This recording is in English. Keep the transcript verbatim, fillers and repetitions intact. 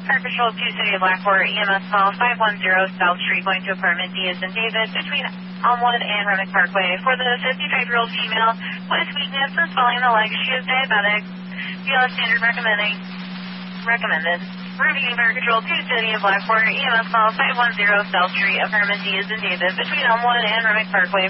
Car Patrol two City of Blackport, E M S call five one zero South Street going to apartment D as in David between Elmwood and Remick Parkway. For the fifty-five-year-old female with weakness and swelling in the legs, she is diabetic. B L S standard recommending, recommended. Reviewing Car Control two City of Blackport, E M S call five one zero South Street, apartment D as in David between Elmwood and Remick Parkway.